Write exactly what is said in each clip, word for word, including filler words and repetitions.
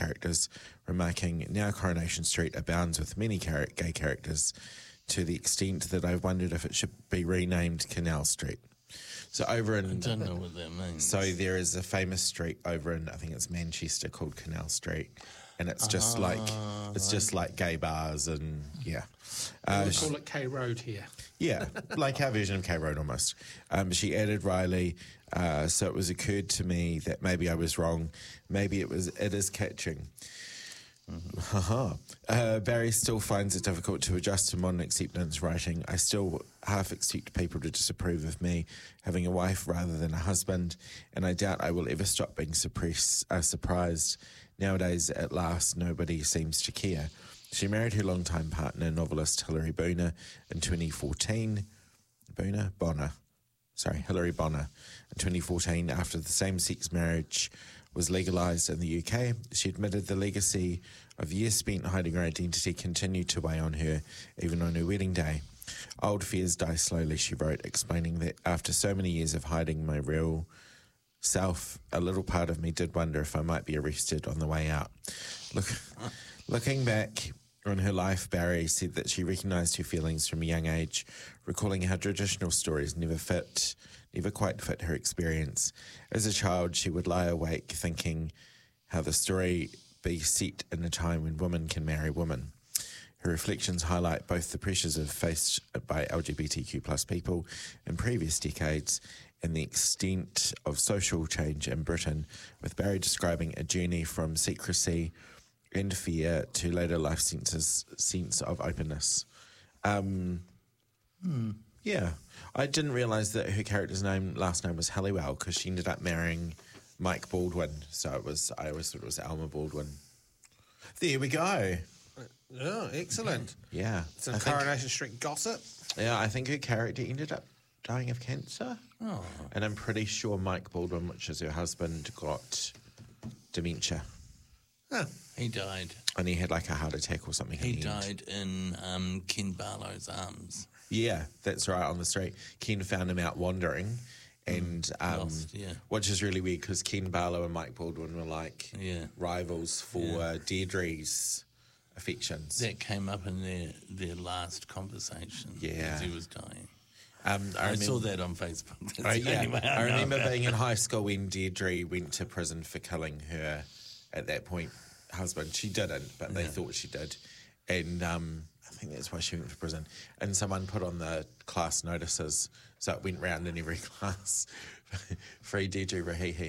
characters, remarking, now Coronation Street abounds with many char- gay characters to the extent that I've wondered if it should be renamed Canal Street. So over in... I don't know what that means. So there is a famous street over in, I think it's Manchester, called Canal Street. And it's just uh, like it's just like gay bars and yeah. Uh, we call it K Road here. Yeah, like our version of K Road almost. Um, she added Riley, uh, so it was occurred to me that maybe I was wrong. Maybe it was it is catching. Mm-hmm. uh, Barry still finds it difficult to adjust to modern acceptance writing. I still half expect people to disapprove of me having a wife rather than a husband, and I doubt I will ever stop being suppress, uh, surprised. Nowadays, at last, nobody seems to care. She married her longtime partner, novelist Hilary Bonner, in twenty fourteen. Bonner? Bonner. Sorry, Hilary Bonner. In twenty fourteen, after the same-sex marriage was legalised in the U K, she admitted the legacy of years spent hiding her identity continued to weigh on her, even on her wedding day. Old fears die slowly, she wrote, explaining that after so many years of hiding my real self, a little part of me did wonder if I might be arrested on the way out. Look, looking back on her life, Barry said that she recognised her feelings from a young age, recalling how traditional stories never fit, never quite fit her experience. As a child, she would lie awake thinking how the story be set in a time when women can marry women. Her reflections highlight both the pressures of faced by L G B T Q plus people in previous decades and the extent of social change in Britain, with Barry describing a journey from secrecy and fear to later life senses, sense of openness. Um, hmm. Yeah, I didn't realise that her character's name last name was Halliwell because she ended up marrying Mike Baldwin. So it was I always thought it was Alma Baldwin. There we go. Oh, excellent. Yeah. Some Coronation Street gossip. Yeah, I think her character ended up dying of cancer. Oh. And I'm pretty sure Mike Baldwin, which is her husband, got dementia. Oh. He died. And he had like a heart attack or something. He in the died end. in um, Ken Barlow's arms. Yeah, that's right, on the street. Ken found him out wandering. And um, Lost, yeah. which is really weird because Ken Barlow and Mike Baldwin were like yeah. rivals for yeah. Deirdre's affections. That came up in their, their last conversation yeah. as he was dying. Um, I, I remember, saw that on Facebook. Oh, yeah. Anyway, I, I remember being in high school when Deirdre went to prison for killing her, at that point, husband. She didn't, but they yeah. thought she did. And um, I think that's why she went to prison. And someone put on the class notices, so it went round in every class. Free Deirdre Rahihi.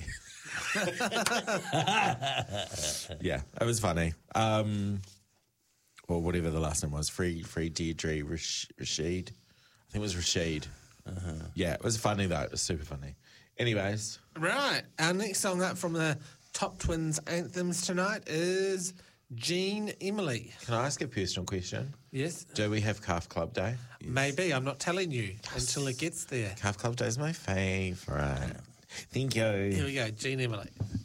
Yeah, it was funny. Um, or whatever the last name was. Free, free Deirdre Rash- Rashid. I think it was Rashid. Uh-huh. Yeah, it was funny though. It was super funny. Anyways. Right. Our next song up from the Top Twins anthems tonight is Jean Emily. Can I ask a personal question? Yes. Do we have Calf Club Day? Yes. Maybe. I'm not telling you yes. until it gets there. Calf Club Day is my favourite. Thank you. Here we go. Jean Emily.